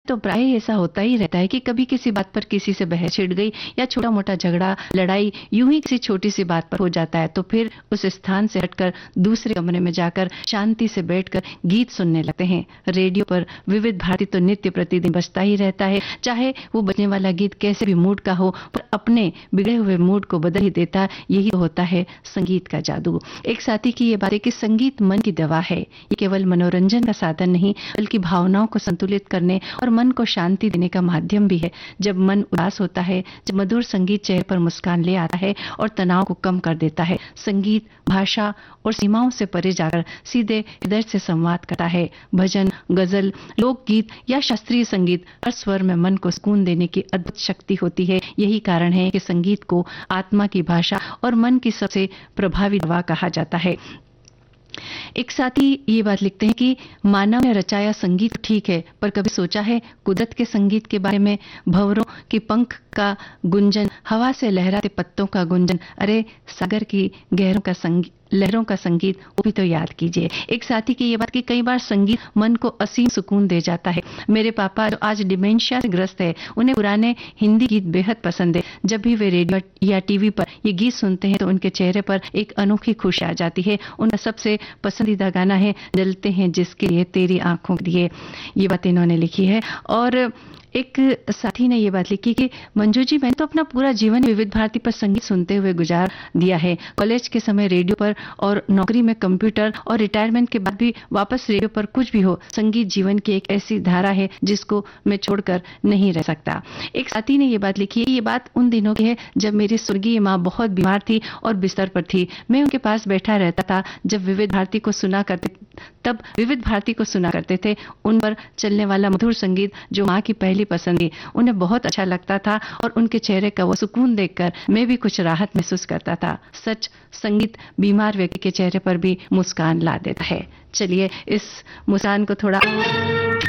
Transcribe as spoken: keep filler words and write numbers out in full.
तो प्राय ऐसा होता ही रहता है कि कभी किसी बात पर किसी से बहस छिड़ गई या छोटा मोटा झगड़ा लड़ाई यूं ही किसी छोटी सी बात पर हो जाता है, तो फिर उस स्थान से हटकर दूसरे कमरे में जाकर शांति से बैठकर गीत सुनने लगते हैं। रेडियो पर विविध भारती तो नित्य प्रतिदिन बजता ही रहता है, चाहे वो बजने वाला गीत कैसे भी मूड का हो, पर अपने बिगड़े हुए मूड को बदल ही देता। यही होता है संगीत का जादू। एक साथी की ये बात है कि संगीत मन की दवा है। ये केवल मनोरंजन का साधन नहीं, बल्कि भावनाओं को संतुलित करने और मन को शांति देने का माध्यम भी है। जब मन उदास होता है, जब मधुर संगीत चेहरे पर मुस्कान ले आता है और तनाव को कम कर देता है। संगीत भाषा और सीमाओं से परे जाकर सीधे हृदय से संवाद करता है। भजन, गजल, लोकगीत या शास्त्रीय संगीत हर स्वर में मन को सुकून देने की अद्भुत शक्ति होती है। यही कारण है कि संगीत को आत्मा की भाषा और मन की सबसे प्रभावी दवा कहा जाता है। एक साथी ये बात लिखते हैं कि मानव ने रचाया संगीत ठीक है, पर कभी सोचा है कुदरत के संगीत के बारे में? भंवरों की पंख का गुंजन, हवा से लहराते पत्तों का गुंजन, अरे सागर की गहरों का संगीत, लहरों का संगीत, वो भी तो याद कीजिए। एक साथी की ये बात कि कई बार संगीत मन को असीम सुकून दे जाता है। मेरे पापा जो आज डिमेंशिया से ग्रस्त है, उन्हें पुराने हिंदी गीत बेहद पसंद है। जब भी वे रेडियो या टीवी पर ये गीत सुनते हैं तो उनके चेहरे पर एक अनोखी खुशी आ जाती है। उनका सबसे पसंदीदा गाना है जलते हैं जिसके लिए तेरी आंखों के लिए। ये बात इन्होंने लिखी है। और एक साथी ने ये बात लिखी कि मंजू जी, मैंने तो अपना पूरा जीवन विविध भारती पर संगीत सुनते हुए गुजार दिया है। कॉलेज के समय रेडियो पर और नौकरी में कंप्यूटर, और रिटायरमेंट के बाद भी वापस रेडियो पर कुछ भी हो, संगीत जीवन की एक ऐसी धारा है जिसको मैं छोड़कर नहीं रह सकता। एक साथी ने ये बात लिखी है, ये बात उन दिनों की है जब मेरी स्वर्गीय माँ बहुत बीमार थी और बिस्तर पर थी। मैं उनके पास बैठा रहता था जब विविध भारती को सुना करते तब विविध भारती को सुना करते थे। उन पर चलने वाला मधुर संगीत जो माँ की पहली पसंद थी, उन्हें बहुत अच्छा लगता था और उनके चेहरे का वो सुकून देखकर मैं भी कुछ राहत महसूस करता था। सच, संगीत बीमार व्यक्ति के चेहरे पर भी मुस्कान ला देता है। चलिए इस मुस्कान को थोड़ा